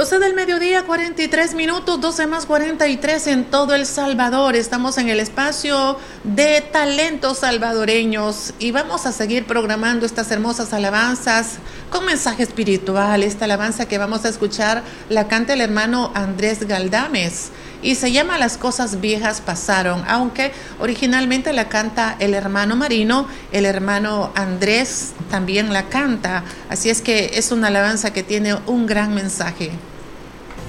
12 del mediodía, 43 minutos, 12 más 43 en todo El Salvador. Estamos en el espacio de talentos salvadoreños y vamos a seguir programando estas hermosas alabanzas con mensaje espiritual. Esta alabanza que vamos a escuchar la canta el hermano Andrés Galdames y se llama Las cosas viejas pasaron, aunque originalmente la canta el hermano Marino, el hermano Andrés también la canta, así es que es una alabanza que tiene un gran mensaje.